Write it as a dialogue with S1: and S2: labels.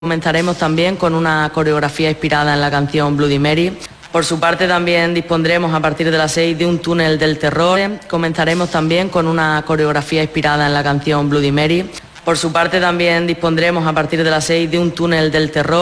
S1: Comenzaremos también con una coreografía inspirada en la canción Bloody Mary. Por su parte también dispondremos a partir de las 6 de un túnel del terror. Comenzaremos también con una coreografía inspirada en la canción Bloody Mary. Por su parte también dispondremos a partir de las 6 de un túnel del terror.